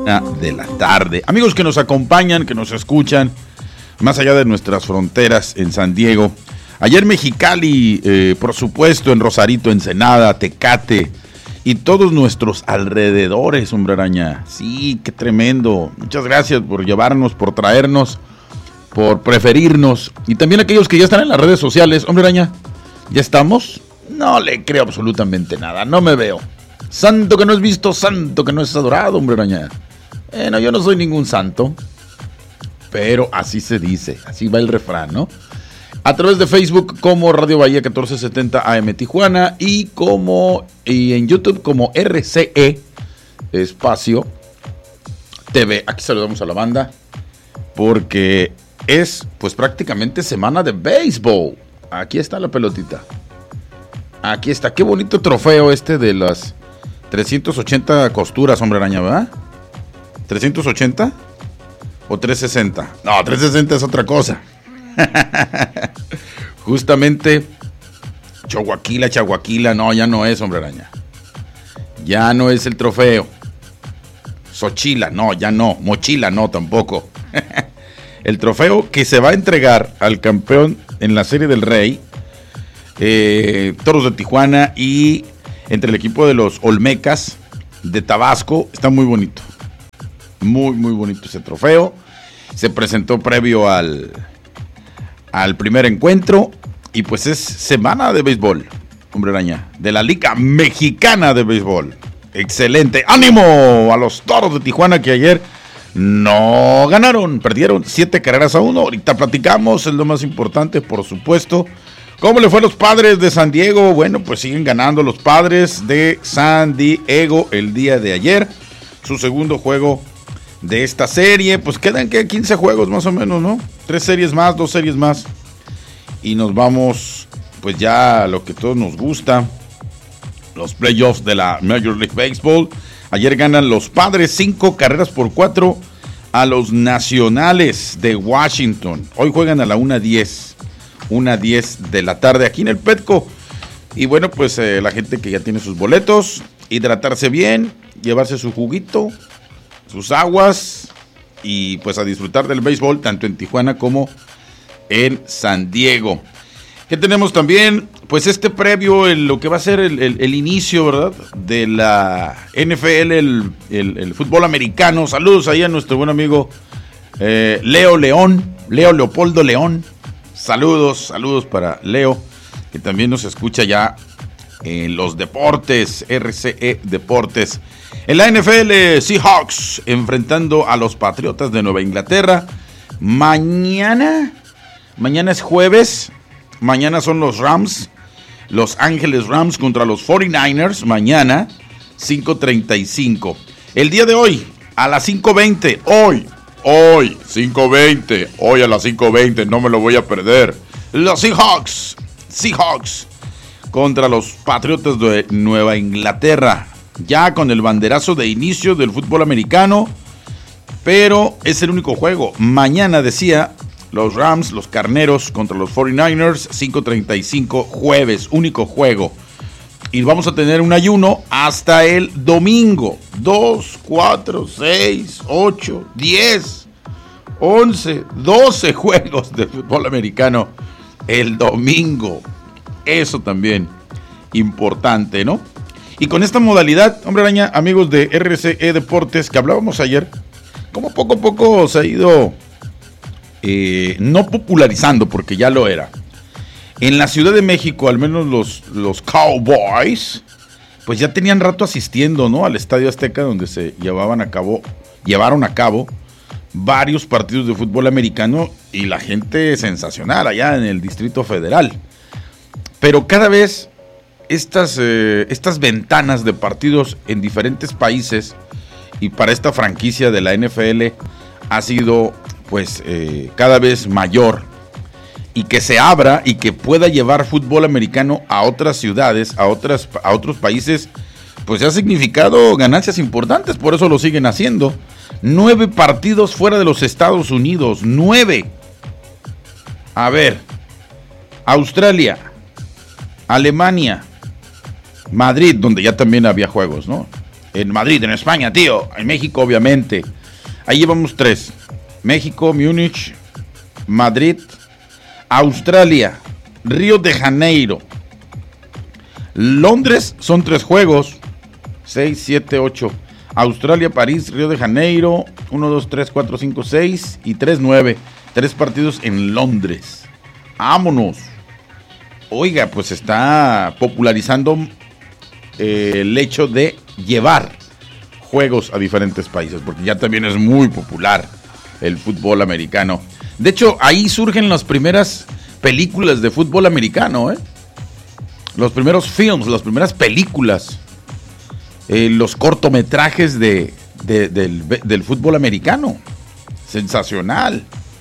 de la tarde. Amigos que nos acompañan, que nos escuchan, más allá de nuestras fronteras en San Diego. Ayer Mexicali, por supuesto, en Rosarito, Ensenada, Tecate y todos nuestros alrededores, Hombre Araña. Sí, qué tremendo. Muchas gracias por llevarnos, por traernos, por preferirnos. Y también aquellos que ya están en las redes sociales. Hombre Araña, ¿ya estamos? No le creo absolutamente nada, no me veo. Santo que no es visto, santo que no es adorado, Hombre Araña. Bueno, yo no soy ningún santo, pero así se dice, así va el refrán, ¿no? A través de Facebook como Radio Bahía 1470 AM Tijuana y en YouTube como RCE Espacio TV. Aquí saludamos a la banda porque es pues prácticamente semana de béisbol. Aquí está la pelotita. Aquí está, qué bonito trofeo de las 380 costuras, Hombre Araña, ¿verdad? ¿380? ¿O 360? No, 360 es otra cosa. Justamente Chaguaquila, no, ya no es, Hombre Araña. Ya no es el trofeo. Xochila, no, ya no. Mochila, no, tampoco. El trofeo que se va a entregar al campeón en la Serie del Rey, Toros de Tijuana, y entre el equipo de los Olmecas de Tabasco. Está muy bonito. Muy, muy bonito ese trofeo. Se presentó previo al primer encuentro. Y pues es semana de béisbol, Hombre Araña, de la Liga Mexicana de Béisbol. Excelente. ¡Ánimo a los Toros de Tijuana, que ayer no ganaron! Perdieron 7-1. Ahorita platicamos, es lo más importante, por supuesto. ¿Cómo le fue a los Padres de San Diego? Bueno, pues siguen ganando los Padres de San Diego el día de ayer. Su segundo juego de esta serie. Pues quedan 15 juegos más o menos, ¿no? 3 series más, 2 series más. Y nos vamos pues ya a lo que todos nos gusta. Los playoffs de la Major League Baseball. Ayer ganan los Padres 5-4 a los Nacionales de Washington. Hoy juegan a la 1:10 de la tarde aquí en el Petco. Y bueno, pues la gente que ya tiene sus boletos, hidratarse bien, llevarse su juguito, sus aguas y pues a disfrutar del béisbol tanto en Tijuana como en San Diego. ¿Qué tenemos también? Pues previo, lo que va a ser el inicio, ¿verdad?, de la NFL, el fútbol americano. Saludos ahí a nuestro buen amigo Leo Leopoldo León. Saludos para Leo, que también nos escucha ya en los deportes, RCE Deportes. En la NFL, Seahawks enfrentando a los Patriotas de Nueva Inglaterra. Mañana es jueves. Mañana son los Rams, Los Ángeles Rams contra los 49ers. Mañana, 5:35. El día de hoy, a las 5:20. Hoy, 5:20. Hoy a las 5:20, no me lo voy a perder. Los Seahawks contra los Patriotas de Nueva Inglaterra. Ya con el banderazo de inicio del fútbol americano. Pero es el único juego. Mañana, decía, los Rams, los Carneros contra los 49ers, 5:35, jueves, único juego. Y vamos a tener un ayuno hasta el domingo. 2, 4, 6, 8, 10, 11, 12 juegos de fútbol americano el domingo. Eso también importante, ¿no? Y con esta modalidad, Hombre Araña, amigos de RCE Deportes, que hablábamos ayer, como poco a poco se ha ido no popularizando, porque ya lo era. En la Ciudad de México, al menos los Cowboys, pues ya tenían rato asistiendo, ¿no?, al Estadio Azteca, donde se llevaron a cabo varios partidos de fútbol americano, y la gente sensacional allá en el Distrito Federal. Pero cada vez estas ventanas de partidos en diferentes países, y para esta franquicia de la NFL ha sido pues cada vez mayor, y que se abra y que pueda llevar fútbol americano a otras ciudades, a otros países, pues ha significado ganancias importantes. Por eso lo siguen haciendo. 9 partidos fuera de los Estados Unidos, 9. A ver, Australia, Alemania, Madrid, donde ya también había juegos, ¿no? En Madrid, en España, tío. En México, obviamente. Ahí llevamos 3. México, Múnich, Madrid, Australia, Río de Janeiro. Londres son 3 juegos. 6, 7, 8. Australia, París, Río de Janeiro. 1, 2, 3, 4, 5, 6 y 3, 9. 3 partidos en Londres. Vámonos. Oiga, pues está popularizando el hecho de llevar juegos a diferentes países, porque ya también es muy popular el fútbol americano. De hecho, ahí surgen las primeras películas de fútbol americano, los primeros films, las primeras películas, los cortometrajes del fútbol americano. Sensacional.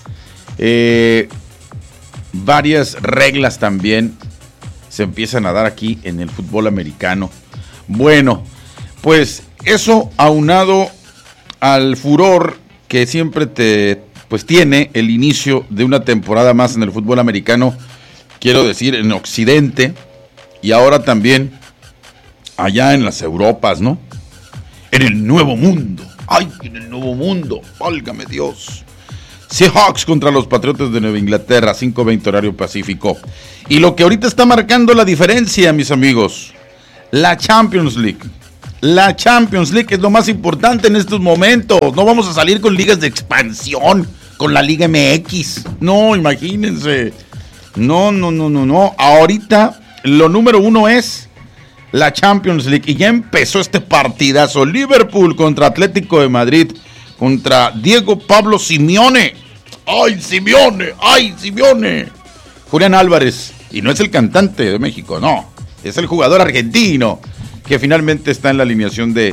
Varias reglas también se empiezan a dar aquí en el fútbol americano. Bueno, pues eso aunado al furor que siempre tiene el inicio de una temporada más en el fútbol americano, quiero decir, en Occidente, y ahora también allá en las Europas, ¿no? En el Nuevo Mundo. ¡Ay, en el Nuevo Mundo! ¡Válgame Dios! Seahawks contra los Patriotas de Nueva Inglaterra, 5:20 horario pacífico. Y lo que ahorita está marcando la diferencia, mis amigos, la Champions League. La Champions League es lo más importante en estos momentos. No vamos a salir con ligas de expansión, con la Liga MX. No, imagínense. No. Ahorita lo número 1 es la Champions League. Y ya empezó este partidazo. Liverpool contra Atlético de Madrid. Contra Diego Pablo Simeone. ¡Ay, Simeone! ¡Ay, Simeone! Julián Álvarez. Y no es el cantante de México, no. Es el jugador argentino que finalmente está en la alineación de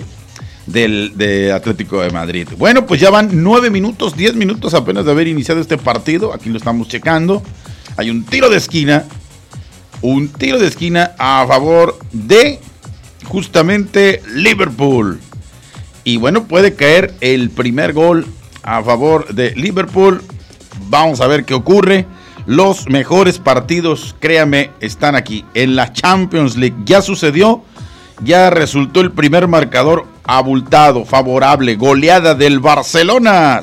Atlético de Madrid. Bueno, pues ya van 9 minutos, 10 minutos apenas de haber iniciado este partido. Aquí lo estamos checando. Hay un tiro de esquina. Un tiro de esquina a favor de justamente Liverpool. Y bueno, puede caer el primer gol a favor de Liverpool. Vamos a ver qué ocurre. Los mejores partidos, créame, están aquí en la Champions League. Ya sucedió, ya resultó el primer marcador abultado, favorable. Goleada del Barcelona,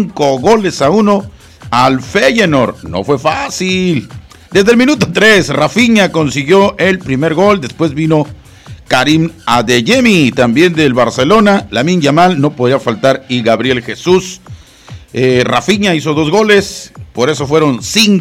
5-1 al Feyenoord. No fue fácil. Desde el minuto 3, Rafinha consiguió el primer gol. Después vino Karim Adeyemi, también del Barcelona. Lamine Yamal, no podía faltar, y Gabriel Jesús. Rafinha hizo 2 goles, por eso fueron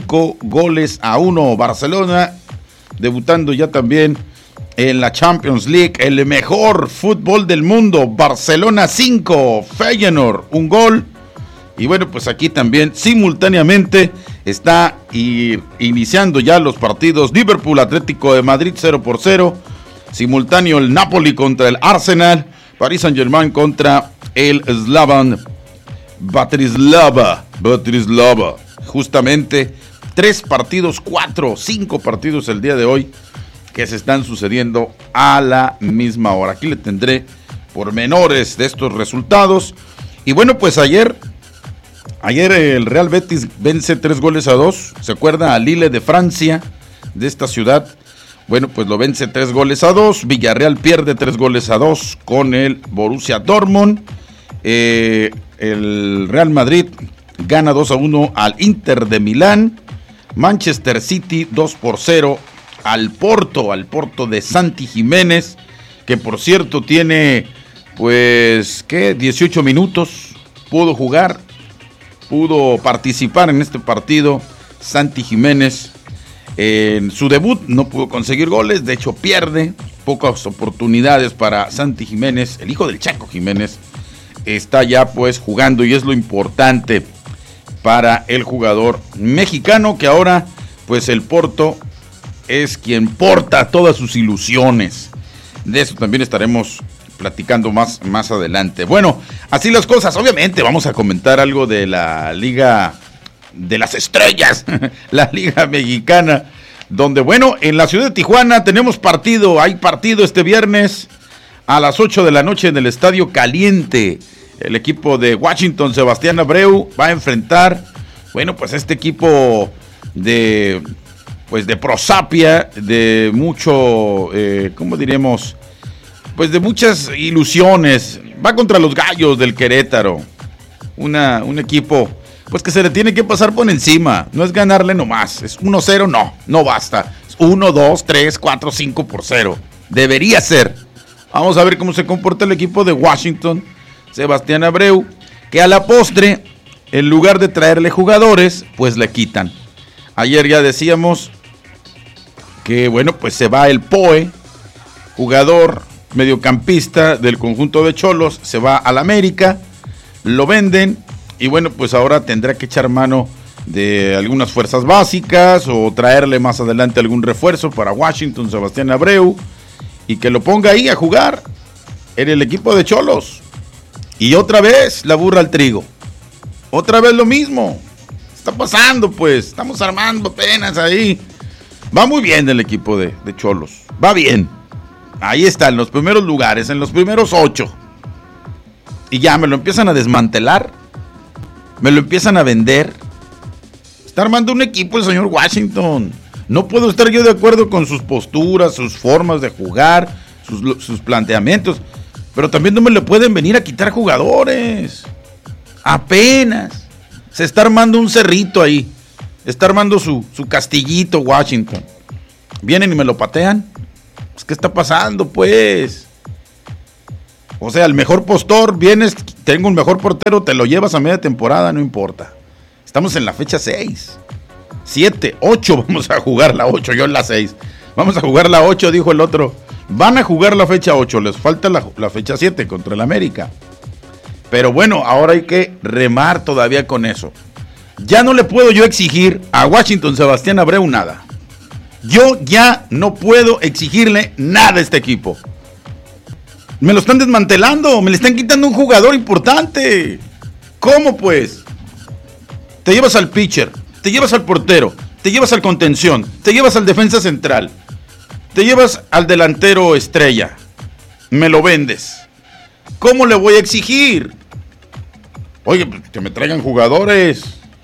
5-1. Barcelona debutando ya también en la Champions League, el mejor fútbol del mundo. Barcelona 5, Feyenoord 1 gol. Y bueno, pues aquí también simultáneamente está iniciando ya los partidos. Liverpool Atlético de Madrid 0-0. Simultáneo el Napoli contra el Arsenal. Paris Saint-Germain contra el Slavan Bratislava. Justamente 3 partidos, 5 partidos el día de hoy que se están sucediendo a la misma hora. Aquí le tendré pormenores de estos resultados. Y bueno, pues ayer el Real Betis vence 3-2. ¿Se acuerda? A Lille de Francia, de esta ciudad. Bueno, pues lo vence 3-2. Villarreal pierde 3-2 con el Borussia Dortmund. El Real Madrid gana 2-1 al Inter de Milán. Manchester City 2-0 al Porto de Santi Jiménez, que por cierto tiene, pues, 18 minutos. Pudo jugar, pudo participar en este partido. Santi Jiménez, en su debut no pudo conseguir goles, de hecho pierde. Pocas oportunidades para Santi Jiménez, el hijo del Chaco Jiménez. Está ya pues jugando, y es lo importante para el jugador mexicano, que ahora pues el Porto es quien porta todas sus ilusiones. De eso también estaremos platicando más adelante. Bueno, así las cosas. Obviamente vamos a comentar algo de la Liga de las Estrellas, la Liga Mexicana, donde, bueno, en la ciudad de Tijuana tenemos partido. Hay partido este viernes a las 8 de la noche en el Estadio Caliente. El equipo de Washington, Sebastián Abreu, va a enfrentar, bueno, pues este equipo de prosapia, de mucho, ¿cómo diremos? pues de muchas ilusiones. Va contra los Gallos del Querétaro. Un equipo pues que se le tiene que pasar por encima. No es ganarle nomás. Es 1-0, no basta. Es 1, 2, 3, 4, 5-0. Debería ser. Vamos a ver cómo se comporta el equipo de Washington. Sebastián Abreu, que a la postre, en lugar de traerle jugadores, pues le quitan. Ayer ya decíamos que, bueno, pues se va el Poe, jugador mediocampista del conjunto de Cholos, se va al América, lo venden y bueno, pues ahora tendrá que echar mano de algunas fuerzas básicas o traerle más adelante algún refuerzo para Washington, Sebastián Abreu, y que lo ponga ahí a jugar en el equipo de Cholos. Y otra vez la burra al trigo. Otra vez lo mismo. Está pasando, pues. Estamos armando apenas ahí. Va muy bien el equipo de Cholos. Va bien. Ahí está, en los primeros lugares, en los primeros 8. Y ya me lo empiezan a desmantelar. Me lo empiezan a vender. Está armando un equipo el señor Washington. No puedo estar yo de acuerdo con sus posturas, sus formas de jugar, sus planteamientos. Pero también no me le pueden venir a quitar jugadores. Apenas. Se está armando un cerrito ahí. Está armando su castillito Washington. Vienen y me lo patean. Pues, ¿qué está pasando, pues? O sea, el mejor postor, vienes, tengo un mejor portero, te lo llevas a media temporada, no importa. Estamos en la fecha 6. 7, 8, vamos a jugar la 8, yo en la 6. Vamos a jugar la 8, dijo el otro. Van a jugar la fecha 8, les falta la fecha 7 contra el América. Pero bueno, ahora hay que remar todavía con eso. Ya no le puedo yo exigir a Washington Sebastián Abreu nada. Yo ya no puedo exigirle nada a este equipo. Me lo están desmantelando, me le están quitando un jugador importante. ¿Cómo pues? Te llevas al pitcher, te llevas al portero, te llevas al contención, te llevas al defensa central. Te llevas al delantero estrella, me lo vendes. ¿Cómo le voy a exigir? Oye, que me traigan jugadores.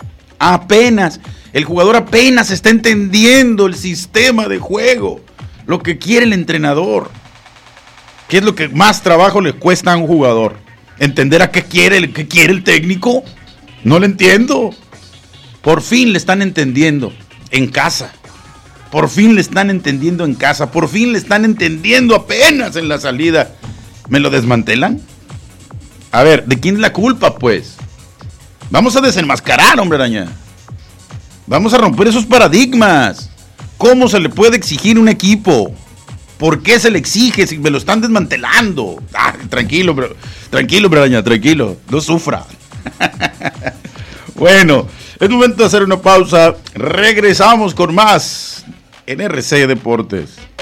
El jugador apenas está entendiendo el sistema de juego, lo que quiere el entrenador. ¿Qué es lo que más trabajo le cuesta a un jugador? ¿Entender a qué quiere el técnico? No lo entiendo. Por fin le están entendiendo en casa. Por fin le están entendiendo en casa. Por fin le están entendiendo apenas en la salida. ¿Me lo desmantelan? A ver, ¿de quién es la culpa, pues? Vamos a desenmascarar, hombre araña. Vamos a romper esos paradigmas. ¿Cómo se le puede exigir un equipo? ¿Por qué se le exige si me lo están desmantelando? Tranquilo, hombre araña, tranquilo. No sufra. Bueno, es momento de hacer una pausa. Regresamos con más en RC Deportes.